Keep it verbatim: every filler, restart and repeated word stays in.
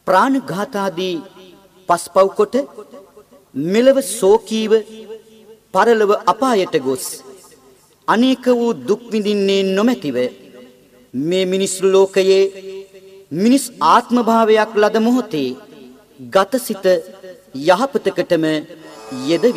ප්‍රාණඝාතාදී පස්පව් කොට මෙලව සෝකීව පරලොව අපායට ගොස් අනේක වූ දුක් විඳින්නේ නොමැතිව මේ මිනිස් ලෝකයේ මිනිස් ආත්ම භාවයක් ලද මොහොතේ ගතසිත යහපතකටම යෙද